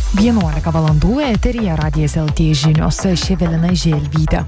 11 valandų eteryje Radijas LT žinios, aš Evelina Želvytė.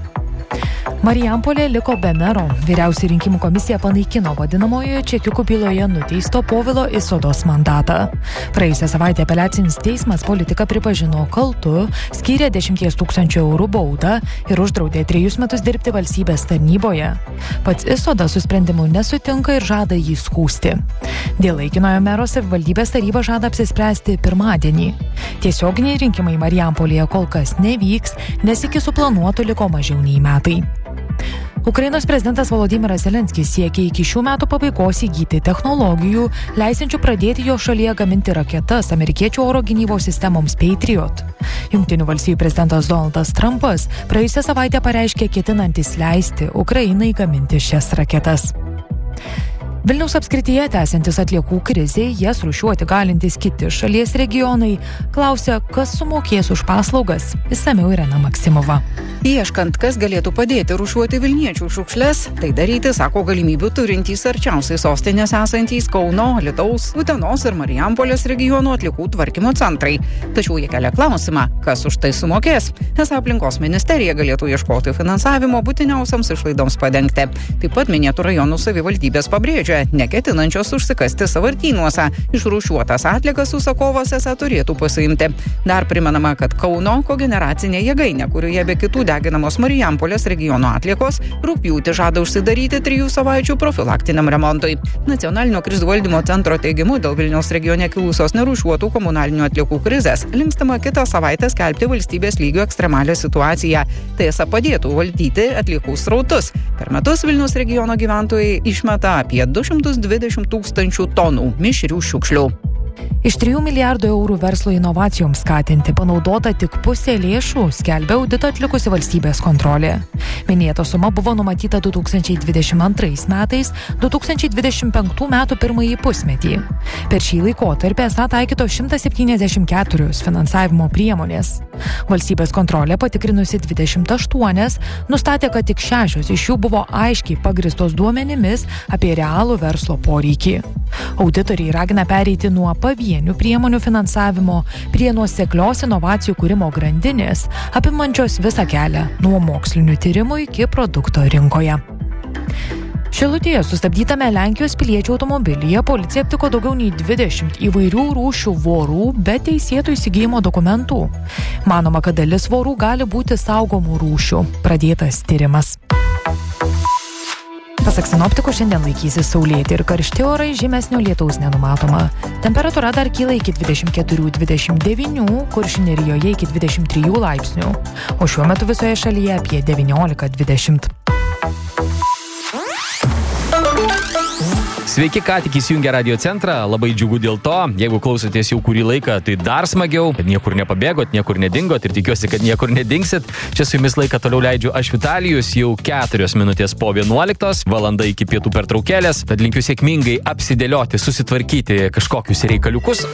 Marijampolė liko be mero. Vyriausioji rinkimų komisija panaikino vadinamojoje čekiukų byloje nuteisto Povilo Isodos mandatą. Praėjusią savaitę apeliacinis teismas politiką pripažino kaltu, skyrė 10 000 eurų baudą ir uždraudė 3 metus dirbti valstybės tarnyboje. Pats Isoda su sprendimu nesutinka ir žada jį skųsti. Dėl laikinojo mero savivaldybės taryba žada apsispręsti pirmadienį. Tiesioginiai rinkimai Marijampolėje kol kas nevyks, nes iki suplanuotų liko mažiau nei metai. Ukrainos prezidentas Volodymyras Zelenskis siekia iki šių metų pabaigos įgyti technologijų, leisinčių pradėti jo šalyje gaminti raketas amerikiečių oro gynybos sistemoms Patriot. Jungtinių valstijų prezidentas Donaldas Trumpas praėjusią savaitę pareiškė ketinantis leisti Ukrainai gaminti šias raketas. Vilniaus apskrityje tęsiantis atliekų krizei, jas rūšiuoti galintys kiti šalies regionai, klausia, kas sumokės už paslaugas. Išsamiau Irena Maksimova. Ieškant, kas galėtų padėti rūšiuoti vilniečių šiukšles, tai daryti, sako, galimybių turintys arčiausiai sostinės esantys Kauno, Alytaus, Utenos ir Marijampolės regionų atliekų tvarkymo centrai. Tačiau jie kelia klausimą, kas už tai sumokės. Nes aplinkos ministerija galėtų ieškoti finansavimo būtiniausiams išlaidoms padengti. Taip pat minėtų rajonų savivaldybės pabrėžia, neketinančios užsikasti sąvartynuose. Išrūšiuotas atliekas užsakovas esą turėtų pasiimti. Dar primenama, kad Kauno kogeneracinė jėgainė, kurioje be kitų deginamos Marijampolės regiono atliekos, rugpjūtį žada užsidaryti 3 savaičių profilaktiniam remontui. Nacionalinio krizių valdymo centro teigimu, dėl Vilniaus regione kilusios nerūšiuotų komunalinių atliekų krizės linkstama kitą savaitę skelbti valstybės lygio ekstremalią situaciją. Tai esą padėtų valdyti atliekų srautus. Per metus Vilniaus regiono gyventojai išmeta apie 220 000 tonų mišrių šiukšlių. Iš 3 milijardų eurų verslo inovacijoms skatinti panaudota tik pusė lėšų, skelbia auditą atlikusi valstybės kontrolė. Minėta suma buvo numatyta 2022 metais, 2025 metų pirmąjį pusmetį. Per šį laikotarpį esą taikyto 174 finansavimo priemonės. Valstybės kontrolė patikrinusi 28, nustatė, kad tik 6 iš jų buvo aiškiai pagristos duomenimis apie realų verslo poreikį. Auditoriai ragina pereiti nuo pavienių priemonių finansavimo prie nuoseklios inovacijų kūrimo grandinės, apimančios visą kelią nuo mokslinių tyrimų iki produkto rinkoje. Šilutėje sustabdytame Lenkijos piliečių automobilyje policija aptiko daugiau nei 20 įvairių rūšių vorų be teisėtų įsigijimo dokumentų. Manoma, kad dalis vorų gali būti saugomų rūšių. Pradėtas tyrimas. Pasak sinoptikų, šiandien laikysis saulėti ir karšti orai, žymesnio lietaus nenumatoma. Temperatūra dar kyla iki 24-29, Kuršių nerijoje iki 23 laipsnių, o šiuo metu visoje šalyje apie 19-20. Sveiki, ką tik įsijungę radio centrą, labai džiugu dėl to, jeigu klausotės jau kurį laiką, tai dar smagiau, kad niekur nepabėgot, niekur nedingot ir tikiuosi, kad niekur nedingsit. Čia su jumis laiką toliau leidžiu aš Vitalijus, jau 4 minutės po 11, valanda iki pietų pertraukėlės, tad linkiu sėkmingai apsidėlioti, susitvarkyti kažkokius reikaliukus.